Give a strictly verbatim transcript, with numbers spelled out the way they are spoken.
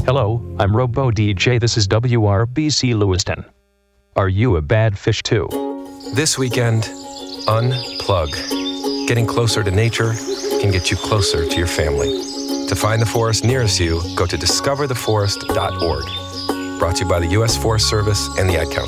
Hello, I'm Robo D J. This is W R B C Lewiston. Are you a bad fish too? This weekend, unplug. Getting closer to nature can get you closer to your family. To find the forest nearest you, go to discover the forest dot org. Brought to you by the U S Forest Service and the Ad Council.